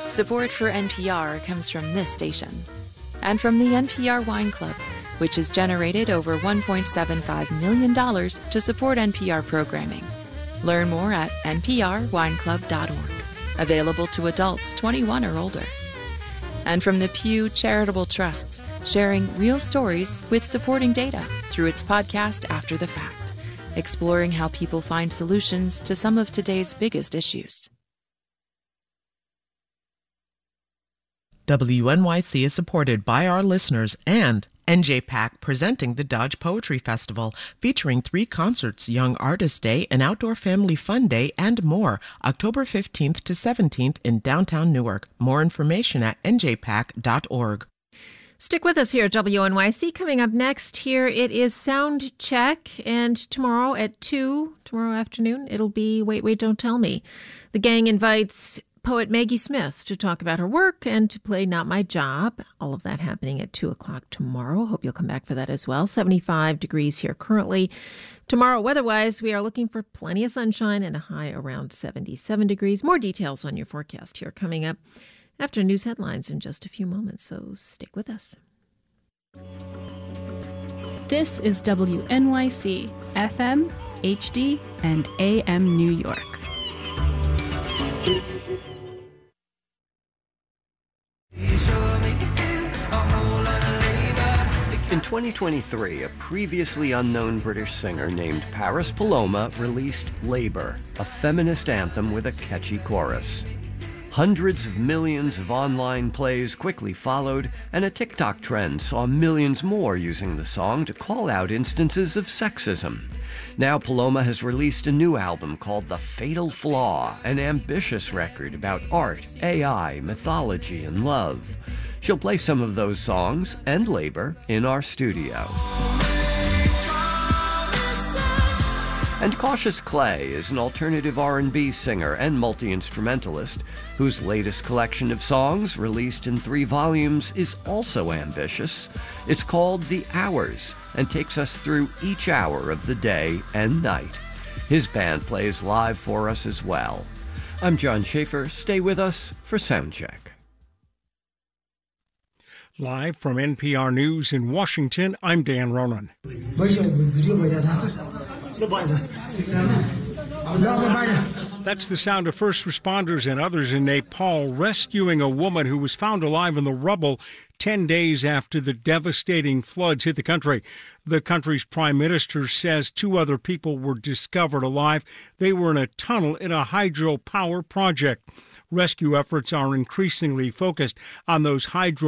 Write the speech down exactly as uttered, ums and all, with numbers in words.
Support for N P R comes from this station and from the N P R Wine Club, which has generated over one point seven five million dollars to support N P R programming. Learn more at n p r wine club dot org. Available to adults twenty-one or older. And from the Pew Charitable Trusts, sharing real stories with supporting data through its podcast After the Fact, exploring how people find solutions to some of today's biggest issues. W N Y C is supported by our listeners and N J PAC presenting the Dodge Poetry Festival, featuring three concerts, Young Artist Day, an Outdoor Family Fun Day, and more, October fifteenth to seventeenth in downtown Newark. More information at n j pac dot org. Stick with us here at W N Y C. Coming up next here, it is Sound Check, and tomorrow at two, tomorrow afternoon, it'll be Wait, Wait, Don't Tell Me. The gang invites poet Maggie Smith to talk about her work and to play Not My Job. All of that happening at two o'clock tomorrow. Hope you'll come back for that as well. seventy-five degrees here currently. Tomorrow, weather-wise, we are looking for plenty of sunshine and a high around seventy-seven degrees. More details on your forecast here coming up after news headlines in just a few moments, so stick with us. This is W N Y C, F M, H D, and A M New York. In twenty twenty-three, a previously unknown British singer named Paris Paloma released Labour, a feminist anthem with a catchy chorus. Hundreds of millions of online plays quickly followed, and a TikTok trend saw millions more using the song to call out instances of sexism. Now Paloma has released a new album called The Fatal Flaw, an ambitious record about art, A I, mythology, and love. She'll play some of those songs and Labour in our studio. And Cautious Clay is an alternative R and B singer and multi-instrumentalist whose latest collection of songs, released in three volumes, is also ambitious. It's called The Hours and takes us through each hour of the day and night. His band plays live for us as well. I'm John Schaefer. Stay with us for Soundcheck. Live from N P R News in Washington, I'm Dan Ronan. That's the sound of first responders and others in Nepal rescuing a woman who was found alive in the rubble ten days after the devastating floods hit the country. The country's prime minister says two other people were discovered alive. They were in a tunnel in a hydropower project. Rescue efforts are increasingly focused on those hydro